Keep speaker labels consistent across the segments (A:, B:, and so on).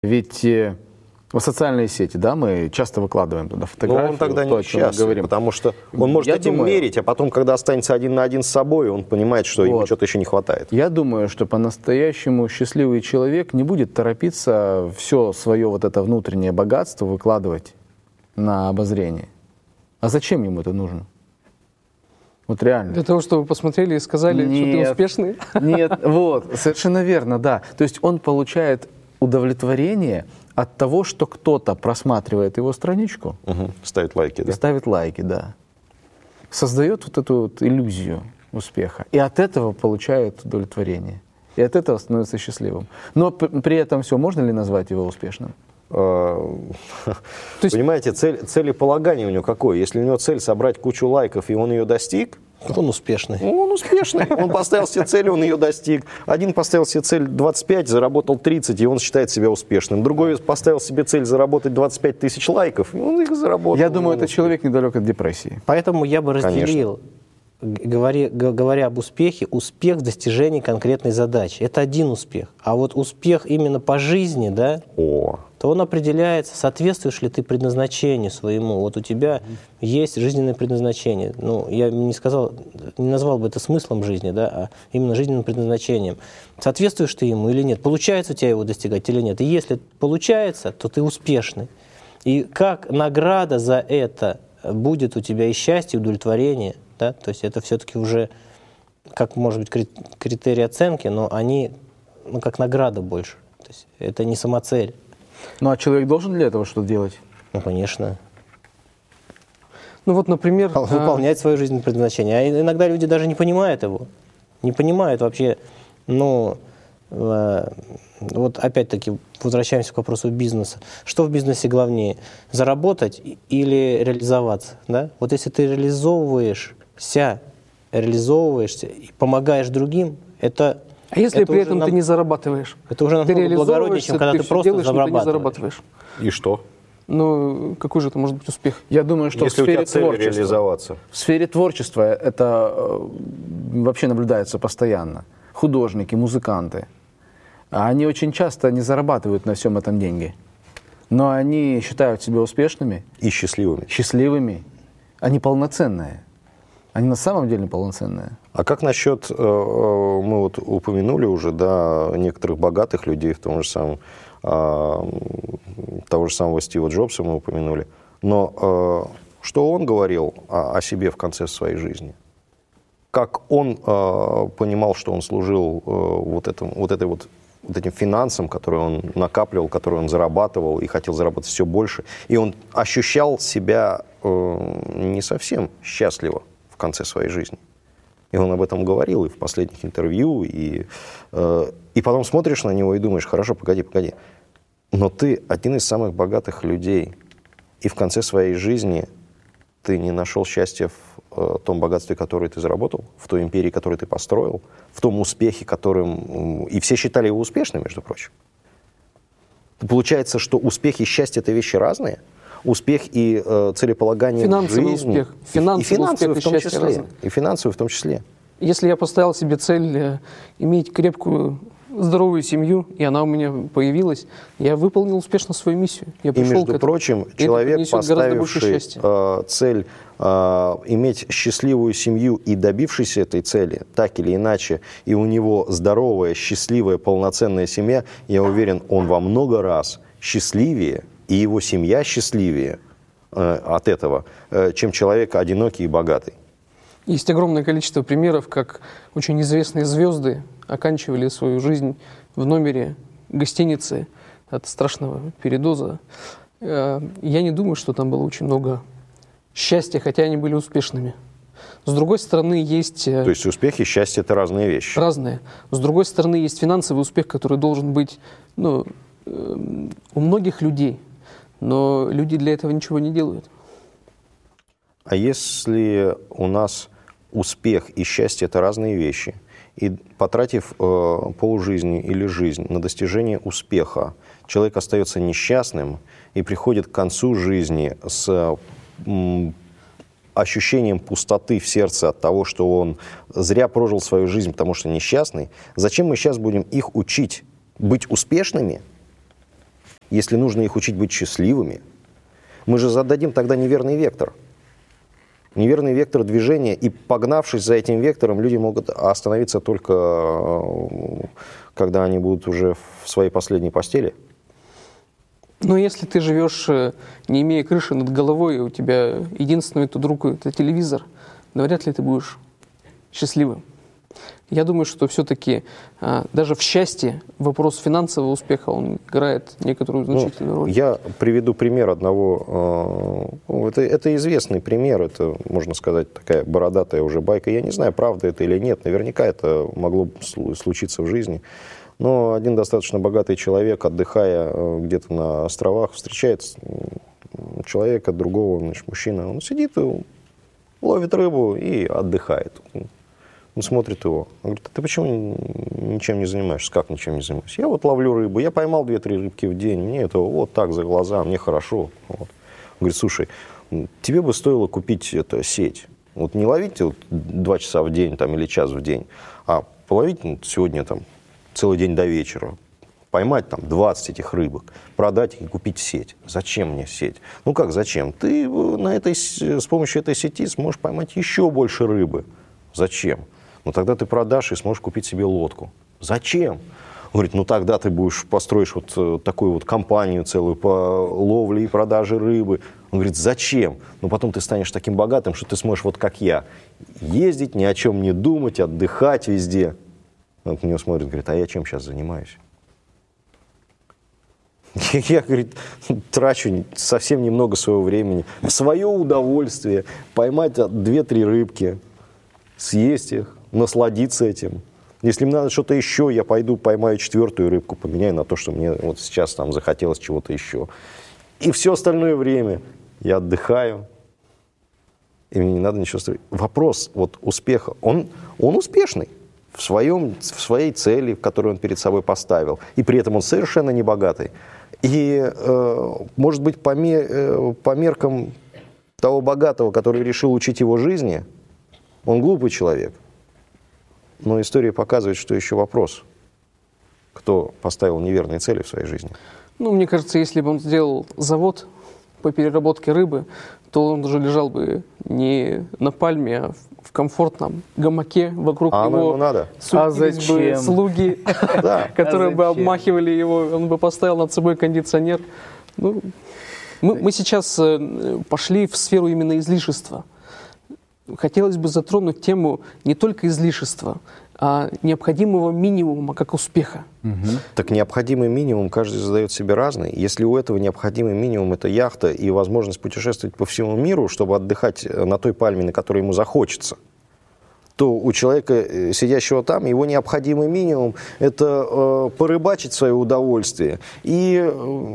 A: Ведь в социальные сети, да, мы часто выкладываем туда фотографии.
B: Но он тогда
A: то,
B: не счастлив, потому что он может этим мерить, а потом, когда останется один на один с собой, он понимает, что ему что-то еще не хватает.
A: Я думаю, что по-настоящему счастливый человек не будет торопиться все свое вот это внутреннее богатство выкладывать на обозрение. А зачем ему это нужно? Вот реально.
C: Для того, чтобы посмотрели и сказали, что ты успешный?
A: Нет, вот, совершенно верно, да. То есть он получает удовлетворение от того, что кто-то просматривает его страничку.
B: Ставит лайки, да?
A: И ставит лайки, да. Создает вот эту вот иллюзию успеха. И от этого получает удовлетворение. И от этого становится счастливым. Но при этом все, можно ли назвать его успешным?
B: Понимаете, целеполагание у него какое? Если у него цель собрать кучу лайков, и он ее достиг,
D: он успешный.
B: Он успешный. Он поставил себе цель, он ее достиг. Один поставил себе цель 25, заработал 30, и он считает себя успешным. Другой поставил себе цель заработать 25 тысяч лайков, и он их заработал.
A: Я думаю, это человек недалек от депрессии.
D: Поэтому я бы разделил, говоря об успехе, успех в достижении конкретной задачи. Это один успех. А вот успех именно по жизни, да, то он определяется, соответствуешь ли ты предназначению своему. Вот у тебя есть жизненное предназначение. Ну, я не назвал бы это смыслом жизни, да, а именно жизненным предназначением. Соответствуешь ты ему или нет? Получается у тебя его достигать или нет? И если получается, то ты успешный. И как награда за это будет у тебя и счастье, и удовлетворение. Да? То есть это все-таки уже, как может быть, критерии оценки, но они как награда больше. То есть это не самоцель.
A: Ну а человек должен для этого что-то делать?
D: Ну, конечно.
C: Ну вот, например...
D: Выполнять свое жизненное предназначение. А иногда люди даже не понимают его. Не понимают вообще, вот опять-таки возвращаемся к вопросу бизнеса. Что в бизнесе главнее? Заработать или реализоваться? Да? Вот если ты реализовываешься и помогаешь другим, это...
C: А если при этом ты не зарабатываешь?
D: Это уже намного благороднее, чем когда ты просто
C: делаешь,
D: зарабатываешь.
B: И что?
C: Ну, какой же это может быть успех?
A: Я думаю, что
B: если
A: в сфере
B: у тебя цель
A: творчества,
B: реализоваться.
A: В сфере творчества это вообще наблюдается постоянно. Художники, музыканты. Они очень часто не зарабатывают на всем этом деньги. Но они считают себя успешными.
B: И счастливыми.
A: Счастливыми. Они полноценные. Они на самом деле полноценные.
B: А как насчет, мы вот упомянули уже, да, некоторых богатых людей, в том же самом, того же самого Стива Джобса мы упомянули. Но что он говорил о себе в конце своей жизни? Как он понимал, что он служил этим финансам, которые он накапливал, которые он зарабатывал и хотел заработать все больше. И он ощущал себя не совсем счастливо в конце своей жизни. И он об этом говорил и в последних интервью, и потом смотришь на него и думаешь, хорошо, погоди, но ты один из самых богатых людей, и в конце своей жизни ты не нашел счастья в том богатстве, которое ты заработал, в той империи, которую ты построил, в том успехе, которым... И все считали его успешным, между прочим. Получается, что успех и счастье — это вещи разные? Успех и целеполагание
C: финансовый
B: жизни...
C: успех. Финансовый успех
B: в том числе. И финансовый в том числе.
C: Если я поставил себе цель иметь крепкую, здоровую семью, и она у меня появилась, я выполнил успешно свою миссию. Я
B: и, между прочим, человек, поставивший цель иметь счастливую семью и добившийся этой цели, так или иначе, и у него здоровая, счастливая, полноценная семья, я уверен, он во много раз счастливее, и его семья счастливее от этого, чем человек одинокий и богатый.
C: Есть огромное количество примеров, как очень известные звезды оканчивали свою жизнь в номере гостиницы от страшного передоза. Я не думаю, что там было очень много счастья, хотя они были успешными. С другой стороны, есть...
B: То есть успех и счастье — это разные вещи?
C: Разные. С другой стороны, есть финансовый успех, который должен быть у многих людей. Но люди для этого ничего не делают.
B: А если у нас успех и счастье — это разные вещи, и потратив полжизни или жизнь на достижение успеха, человек остается несчастным и приходит к концу жизни с ощущением пустоты в сердце от того, что он зря прожил свою жизнь, потому что несчастный, зачем мы сейчас будем их учить быть успешными, если нужно их учить быть счастливыми, мы же зададим тогда неверный вектор. Неверный вектор движения, и погнавшись за этим вектором, люди могут остановиться только, когда они будут уже в своей последней постели.
C: Но если ты живешь, не имея крыши над головой, и у тебя единственный тут руку — это телевизор, навряд ли ты будешь счастливым. Я думаю, что все-таки даже в счастье вопрос финансового успеха, он играет некоторую значительную роль.
B: Я приведу пример одного. Это известный пример, это, можно сказать, такая бородатая уже байка. Я не знаю, правда это или нет, наверняка это могло случиться в жизни. Но один достаточно богатый человек, отдыхая где-то на островах, встречает человека, другого, значит, мужчина. Он сидит, ловит рыбу и отдыхает. Он смотрит его. Он говорит: а ты почему ничем не занимаешься? Как ничем не занимаюсь? Я вот ловлю рыбу, я поймал 2-3 рыбки в день, мне это вот так за глаза, мне хорошо. Вот. Он говорит: слушай, тебе бы стоило купить сеть. Вот не ловить 2 часа в день там, или час в день, а половить сегодня там, целый день до вечера. Поймать там 20 этих рыбок, продать их и купить сеть. Зачем мне сеть? Ну как зачем? Ты с помощью этой сети сможешь поймать еще больше рыбы. Зачем? Ну тогда ты продашь и сможешь купить себе лодку. Зачем? Он говорит: ну тогда ты построишь вот такую вот компанию целую по ловле и продаже рыбы. Он говорит: зачем? Ну потом ты станешь таким богатым, что ты сможешь вот как я ездить, ни о чем не думать, отдыхать везде. Он на него смотрит, говорит: а я чем сейчас занимаюсь? Я, говорит, трачу совсем немного своего времени в свое удовольствие поймать 2-3 рыбки, съесть их, насладиться этим. Если мне надо что-то еще, я пойду поймаю 4-ю рыбку, поменяю на то, что мне вот сейчас там захотелось чего-то еще. И все остальное время я отдыхаю, и мне не надо ничего строить. Вопрос вот успеха, он успешный в своей цели, которую он перед собой поставил, и при этом он совершенно не богатый. И, может быть, по меркам того богатого, который решил учить его жизни, он глупый человек. Но история показывает, что еще вопрос, кто поставил неверные цели в своей жизни.
C: Ну, мне кажется, если бы он сделал завод по переработке рыбы, то он уже лежал бы не на пальме, а в комфортном гамаке. Вокруг него суетились бы слуги, которые бы обмахивали его, он бы поставил над собой кондиционер. Ну, мы сейчас пошли в сферу именно излишества. Хотелось бы затронуть тему не только излишества, а необходимого минимума как успеха.
B: Так необходимый минимум каждый задает себе разный. Если у этого необходимый минимум — это яхта и возможность путешествовать по всему миру, чтобы отдыхать на той пальме, на которой ему захочется, то у человека, сидящего там, его необходимый минимум — это порыбачить в свое удовольствие и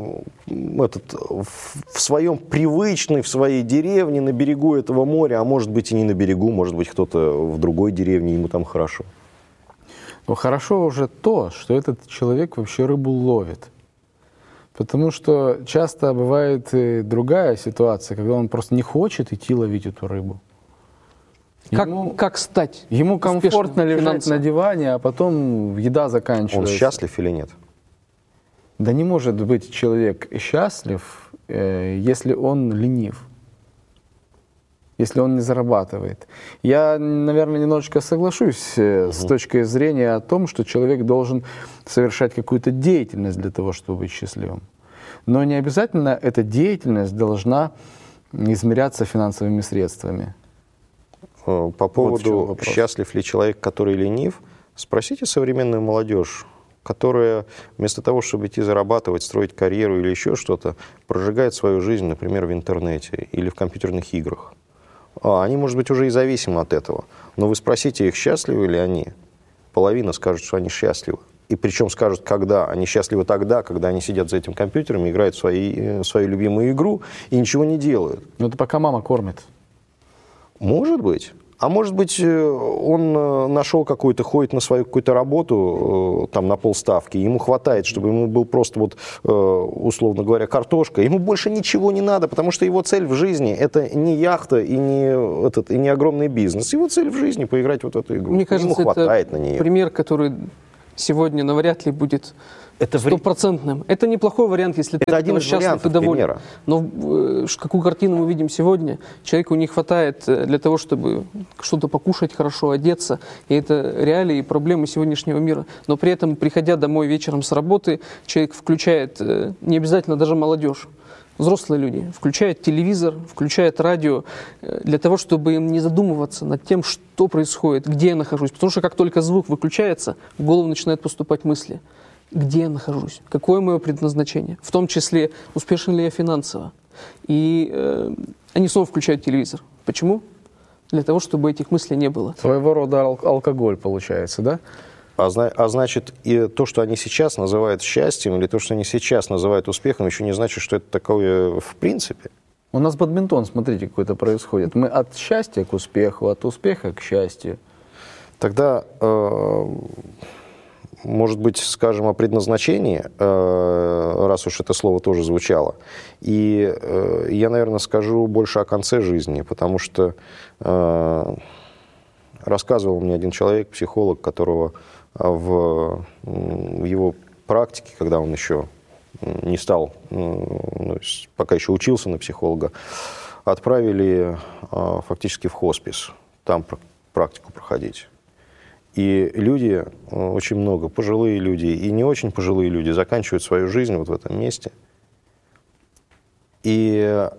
B: в своем привычной, в своей деревне, на берегу этого моря, а может быть и не на берегу, может быть кто-то в другой деревне, ему там хорошо.
A: Но хорошо уже то, что этот человек вообще рыбу ловит. Потому что часто бывает и другая ситуация, когда он просто не хочет идти ловить эту рыбу.
C: Как стать?
A: Ему комфортно лежать на диване, а потом еда заканчивается.
B: Он счастлив или нет?
A: Да не может быть человек счастлив, если он ленив, если он не зарабатывает. Я, наверное, немножечко соглашусь с точки зрения о том, что человек должен совершать какую-то деятельность для того, чтобы быть счастливым. Но не обязательно эта деятельность должна измеряться финансовыми средствами.
B: По поводу, счастлив ли человек, который ленив, спросите современную молодежь, которая вместо того, чтобы идти зарабатывать, строить карьеру или еще что-то, прожигает свою жизнь, например, в интернете или в компьютерных играх. Они, может быть, уже и зависимы от этого. Но вы спросите их, счастливы ли они. Половина скажет, что они счастливы. И причем скажут, когда. Они счастливы тогда, когда они сидят за этим компьютером, играют в свою любимую игру и ничего не делают.
A: Но это пока мама кормит.
B: Может быть. А может быть, он нашел какую-то, ходит на свою какую-то работу там на полставки, ему хватает, чтобы ему был просто вот, условно говоря, картошка. Ему больше ничего не надо, потому что его цель в жизни — это не яхта и не огромный бизнес. Его цель в жизни — поиграть вот в эту игру.
C: Мне кажется,
B: ему хватает
C: это
B: на нее.
C: Пример, который сегодня навряд ли будет стопроцентным. Это неплохой вариант, если ты
B: один из
C: счастлив и доволен. Примера. Но какую картину мы видим сегодня? Человеку не хватает для того, чтобы что-то покушать хорошо, одеться. И это реалии и проблемы сегодняшнего мира. Но при этом, приходя домой вечером с работы, человек включает, не обязательно даже молодежь, взрослые люди, включают телевизор, включают радио для того, чтобы им не задумываться над тем, что происходит, где я нахожусь. Потому что как только звук выключается, в голову начинают поступать мысли. Где я нахожусь? Какое мое предназначение? В том числе, успешен ли я финансово? И они снова включают телевизор. Почему? Для того, чтобы этих мыслей не было.
A: Своего рода алкоголь получается, да?
B: А значит, и то, что они сейчас называют счастьем, или то, что они сейчас называют успехом, еще не значит, что это такое в принципе.
A: У нас бадминтон, смотрите, какой-то происходит. Мы от счастья к успеху, от успеха к счастью.
B: Тогда, может быть, скажем о предназначении, раз уж это слово тоже звучало. И я, наверное, скажу больше о конце жизни, потому что рассказывал мне один человек, психолог, которого в его практике, когда он еще не стал, пока еще учился на психолога, отправили фактически в хоспис, там практику проходить. И люди, очень много, пожилые люди и не очень пожилые люди, заканчивают свою жизнь вот в этом месте. И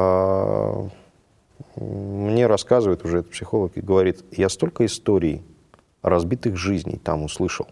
B: мне рассказывает уже этот психолог и говорит, я столько историй разбитых жизней там услышал.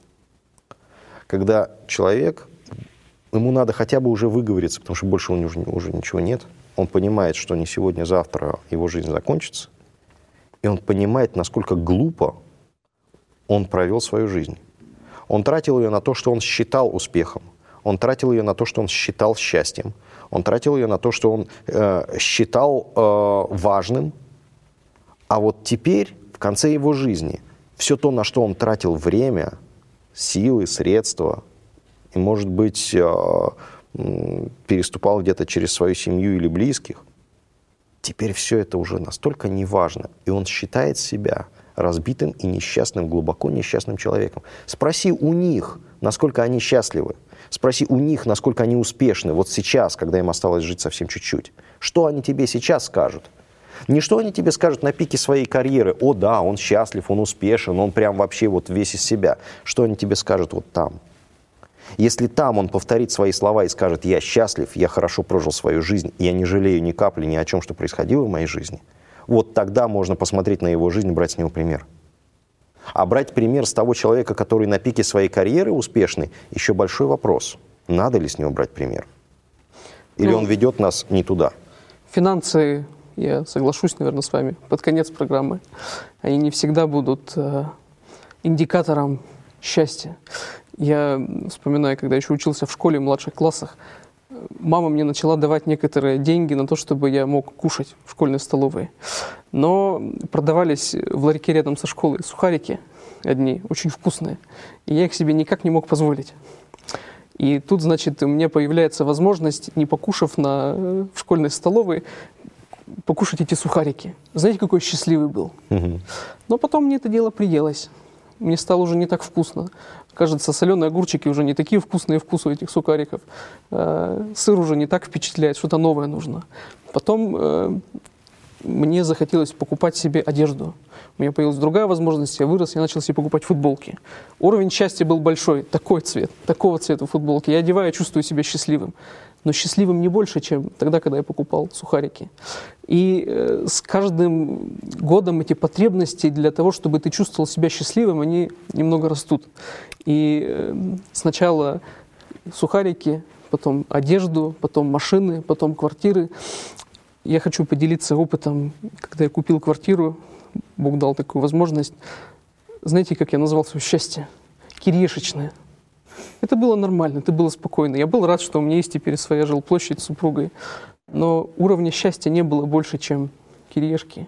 B: Когда человек, ему надо хотя бы уже выговориться, потому что больше у него уже ничего нет, он понимает, что не сегодня, завтра его жизнь закончится, и он понимает, насколько глупо он провел свою жизнь. Он тратил ее на то, что он считал успехом, он тратил ее на то, что он считал счастьем, он тратил ее на то, что он считал важным, а вот теперь, в конце его жизни, все то, на что он тратил время, силы, средства, и, может быть, переступал где-то через свою семью или близких, теперь все это уже настолько неважно, и он считает себя разбитым и несчастным, глубоко несчастным человеком. Спроси у них, насколько они счастливы. Спроси у них, насколько они успешны вот сейчас, когда им осталось жить совсем чуть-чуть. Что они тебе сейчас скажут? Не что они тебе скажут на пике своей карьеры. О, да, он счастлив, он успешен, он прям вообще вот весь из себя. Что они тебе скажут вот там? Если там он повторит свои слова и скажет, я счастлив, я хорошо прожил свою жизнь, я не жалею ни капли ни о чем, что происходило в моей жизни, вот тогда можно посмотреть на его жизнь и брать с него пример. А брать пример с того человека, который на пике своей карьеры успешный, еще большой вопрос. Надо ли с него брать пример? Или он ведет нас не туда?
C: Финансы, я соглашусь, наверное, с вами, под конец программы, они не всегда будут индикатором счастья. Я вспоминаю, когда еще учился в школе в младших классах, мама мне начала давать некоторые деньги на то, чтобы я мог кушать в школьной столовой. Но продавались в ларьке рядом со школой сухарики одни, очень вкусные. И я их себе никак не мог позволить. И тут, значит, у меня появляется возможность, не покушав в школьной столовой, покушать эти сухарики. Знаете, какой счастливый был? Но потом мне это дело приелось. Мне стало уже не так вкусно. Кажется, соленые огурчики уже не такие вкусные вкус у этих сухариков. Сыр уже не так впечатляет, что-то новое нужно. Потом мне захотелось покупать себе одежду. У меня появилась другая возможность, я вырос, я начал себе покупать футболки. Уровень счастья был большой, такой цвет, такого цвета футболки. Я одеваю, чувствую себя счастливым. Но счастливым не больше, чем тогда, когда я покупал сухарики. И с каждым годом эти потребности для того, чтобы ты чувствовал себя счастливым, они немного растут. И сначала сухарики, потом одежду, потом машины, потом квартиры. Я хочу поделиться опытом, когда я купил квартиру, Бог дал такую возможность. Знаете, как я назвал свое счастье? Кирешечное. Это было нормально, это было спокойно. Я был рад, что у меня есть теперь своя жилплощадь с супругой. Но уровня счастья не было больше, чем кириешки,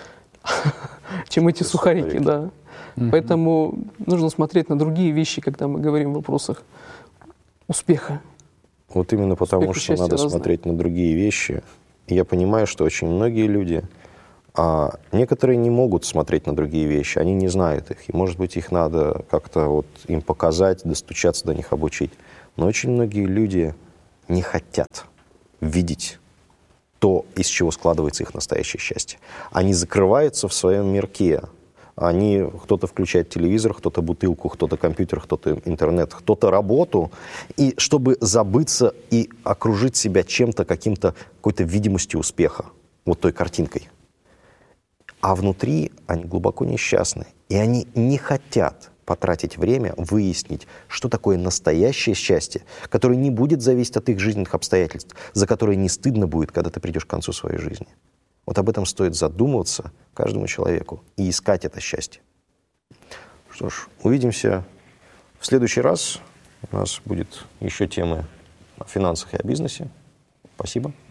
C: чем эти сухарики, да. Поэтому нужно смотреть на другие вещи, когда мы говорим в вопросах успеха.
B: Вот именно потому, что надо смотреть на другие вещи. Я понимаю, что очень многие люди, некоторые не могут смотреть на другие вещи, они не знают их. И, может быть, их надо как-то вот им показать, достучаться до них, обучить. Но очень многие люди не хотят видеть то, из чего складывается их настоящее счастье. Они закрываются в своем мирке. Кто-то включает телевизор, кто-то бутылку, кто-то компьютер, кто-то интернет, кто-то работу. И чтобы забыться и окружить себя чем-то, какой-то видимостью успеха, вот той картинкой. А внутри они глубоко несчастны. И они не хотят потратить время, выяснить, что такое настоящее счастье, которое не будет зависеть от их жизненных обстоятельств, за которые не стыдно будет, когда ты придешь к концу своей жизни. Вот об этом стоит задумываться каждому человеку и искать это счастье. Что ж, увидимся в следующий раз. У нас будет еще темы о финансах и о бизнесе. Спасибо.